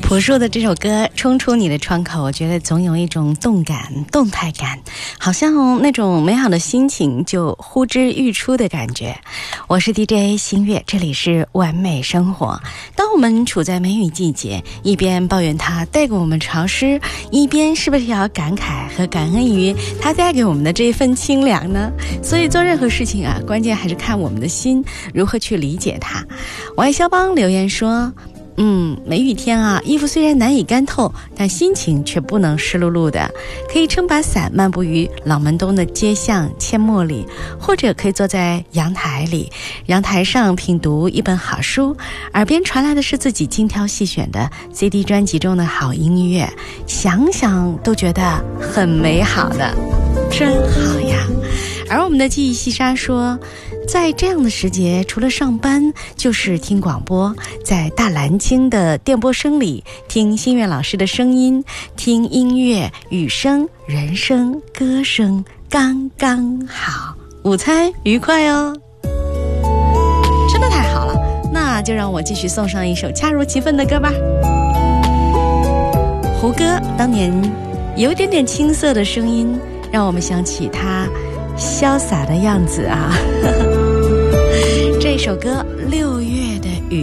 朴树的这首歌冲出你的窗口，我觉得总有一种动态感，好像那种美好的心情就呼之欲出的感觉。我是 DJ 新月，这里是完美生活。当我们处在梅雨季节，一边抱怨它带给我们潮湿，一边是不是要感慨和感恩于它带给我们的这一份清凉呢？所以做任何事情啊，关键还是看我们的心如何去理解它。我爱肖邦留言说，梅雨天啊，衣服虽然难以干透，但心情却不能湿漉漉的。可以撑把伞漫步于老门东的街巷阡陌里，或者可以坐在阳台里，阳台上品读一本好书，耳边传来的是自己精挑细选的 CD 专辑中的好音乐，想想都觉得很美好的，真好呀。而我们的记忆细沙说，在这样的时节，除了上班就是听广播，在大蓝鲸的电波声里听新月老师的声音，听音乐、雨声、人声、歌声，刚刚好。午餐愉快哦，真的太好了。那就让我继续送上一首恰如其分的歌吧。胡歌当年有一点点青涩的声音，让我们想起他潇洒的样子啊。这首歌《6月的雨》